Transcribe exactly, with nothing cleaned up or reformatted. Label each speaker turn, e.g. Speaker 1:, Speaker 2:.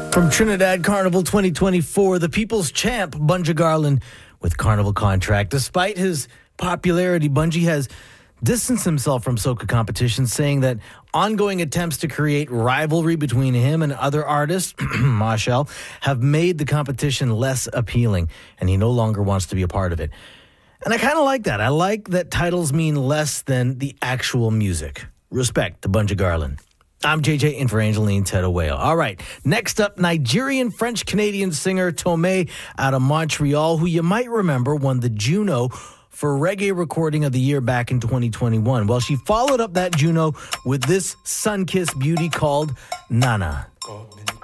Speaker 1: From Trinidad Carnival twenty twenty-four, the people's champ, Bunji Garlin, with Carnival contract. Despite his popularity, Bunji has distanced himself from soca competitions, saying that ongoing attempts to create rivalry between him and other artists, Machel, have made the competition less appealing, and he no longer wants to be a part of it. And I kind of like that. I like that titles mean less than the actual music. Respect to Bunji Garlin. I'm J J in for Angeline Tettaweo. All right, next up, Nigerian French-Canadian singer Tomei out of Montreal, who you might remember won the Juno for Reggae Recording of the Year back in twenty twenty-one. Well, she followed up that Juno with this sun-kissed beauty called Nana.